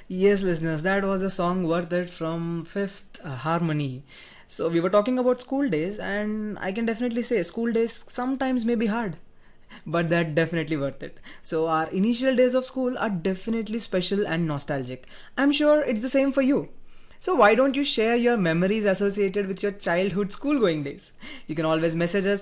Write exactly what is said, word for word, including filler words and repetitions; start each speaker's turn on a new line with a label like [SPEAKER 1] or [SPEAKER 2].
[SPEAKER 1] Yes, listeners, that was a song worth it from Fifth uh, Harmony. So we were talking about school days, and I can definitely say school days sometimes may be hard, but they're definitely worth it. So our initial days of school are definitely special and nostalgic. I'm sure it's the same for you. So why don't you share your memories associated with your childhood school going days? You can always message us